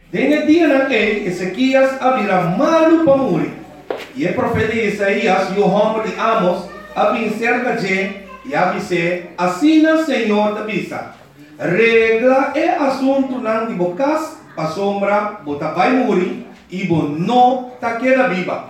En el día en que Ezequías abrirá malo para morir. Y el profeta Isaías y o hombre de Amos abrir cerca de y avise, assim o Senhor te avisa. Regla é assunto não de bocas, a sombra, bota vai morrer e bo não ta queda viva.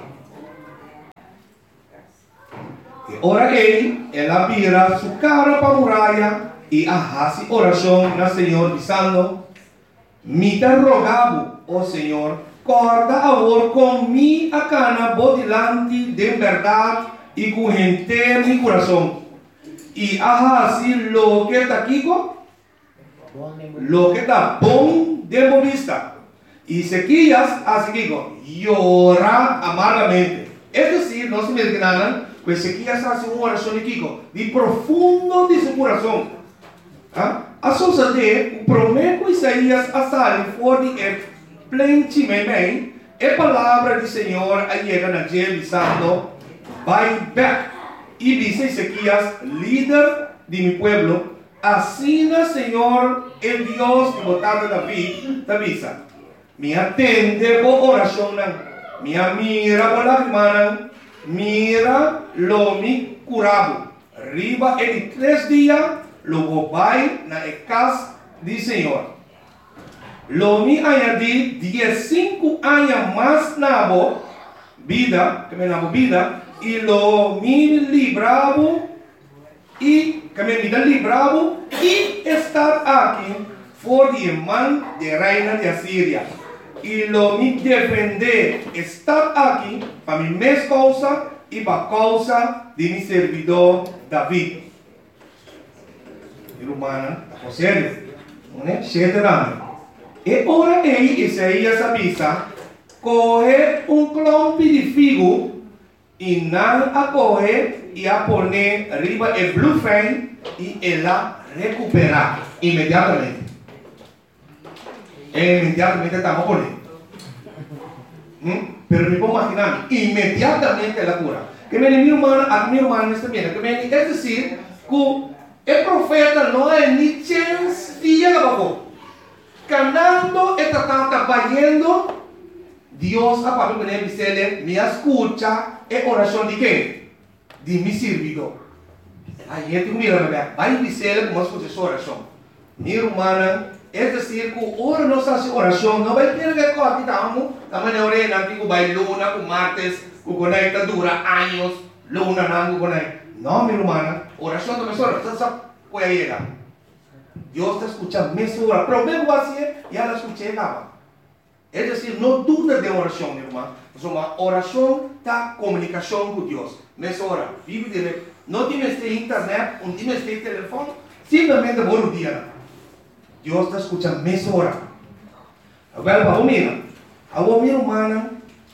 E ora ela vira sua cara para a muralha e arrasa oração na Senhor dizendo, me te rogavo, ó Senhor, corta agora com mi a cana bodilante de verdade e com gente mi coração. E arrasa lo que está aqui, lo que está bom de vista. E Ezequias hace que llora amargamente. Es decir, no se me imaginan que Ezequias hace una oración de profundo de su corazón. A sosa de promete Isaías a salir fuera de plenamente a palavra do Senhor llega na ele dizendo, vai back. E dice Ezequias, líder de mi pueblo, assim o Senhor, el Dios que votado David, te avisa. Me atende por oração, me mira por lágrimas, mira lo mi curado. Riba en 3 días, lo vai na casa do Senhor. Lo mi añadí 15 años más na vida, que me na vida, e lo mi libravo e que me libravo e estar aqui for de mão de reina de Assíria e lo mi defender estar aqui para mi mesma causa e para causa de mi servidor David. Irmã, tá sério? Né? Cheio e ora Isaías avisa, coge clompe de figo e não a correr e a poner arriba o blueprint e ela recuperar imediatamente. Imediatamente estamos por ahí. Pero me puedo imaginar, imediatamente la cura. Que me mi hermano también, que me es decir, que el profeta no es ni chance día abajo. Canando esta tanta vayendo, Dios a papel que me dice, me escucha. É oração de quem? De mi servidor. Aí eu tenho mira, vai dizer como escuta essa oração. Minha irmã, é dizer que ora nossa oração não vai ter que correr tamo, também ore na que vai luna, com martes, com conecta dura anos, luna não conecta. Não, minha irmã, oração também só sabe qual é ela. Deus está escutando mesmo hora. Problema assim, e ela escuta ela. É dizer, não dúvida de oração, minha irmã. Uma oração da comunicação com Deus. Nessa hora, vive direto. Não tem mais internet, não tem mais telefone. Simplesmente bom dia. Deus está escutando nessa hora. Agora, vamos mirar. Agora, minha irmã,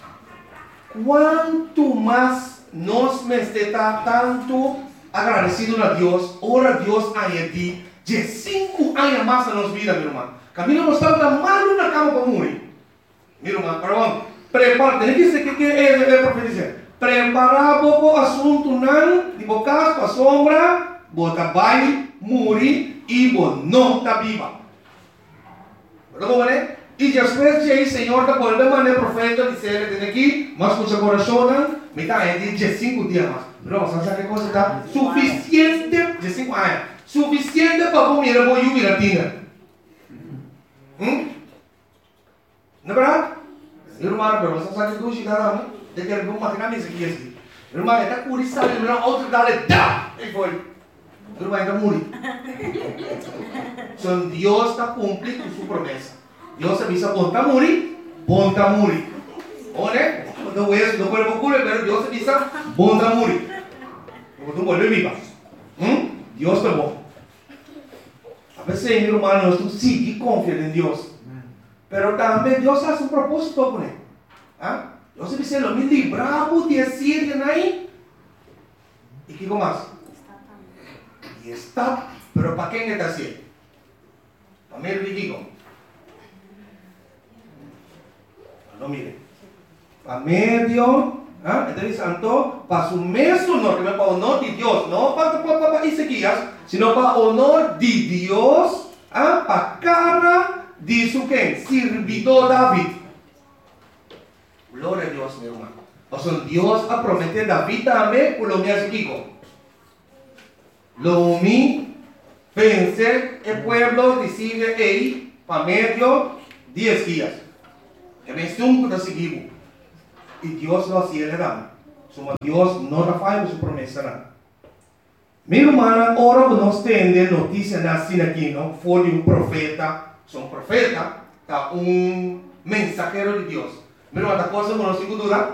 quanto mais nós estamos tanto agradecidos a Deus, ora Deus añadir de 5 anos mais na nossa vida, minha irmã. Caminho nós estamos mal na cama para morrer. Minha irmã, vamos. Prepara, tem que ser que é profetizar. Preparar o assunto não, de bocas para sombra, bota vai, morrer e não está viva. Verdade? E depois de Senhor da volta maneira profeta dizer tem aqui, mas com seu coração, me está aí de 5 dias mais. Não, sabe que coisa está suficiente de 5 anos, suficiente para comer a boia miratina. Não é verdade? Irmã, pero você sabe que hoje cara, de que ele vai matar nesse aqui assim. Irmã, está curiosa, ele não outro dale dá, e foi. Irmã, está morrendo. Então Deus está cumprindo sua promessa. Deus avisa, bom está morrer. Olha, não é, não pode ocorrer, mas Deus avisa, bom está morrer. Porque tu volve viva. Deus é bom. A veces, irmão, nós sim confiamos em Deus. Pero também Deus faz propósito com ele. Deus diz, lo me libramos de Assíria aí. E que mais? E está, pero para quem está Assíria? Para mim, eu digo. Não mire. Para medio, entonces santo, para su mesmo honor, que para honor de Deus, não para Ezequias, sino para honor de Deus, para cara Dice que sirvió David. Gloria a Dios, mi hermano. O sea, Dios ha prometido a David también por lo que hace Kiko. Lo mi pensé el pueblo decide ahí para medio 10 días. Que me estuvo de seguir. Y Dios lo hacía le dan. Dios no la falla su promesa. Mi hermana, ahora nos tiene noticias así aquí, ¿no? Fue de un profeta. Son profeta, un mensajero de Dios. Mi hermana, cosa no nos duda.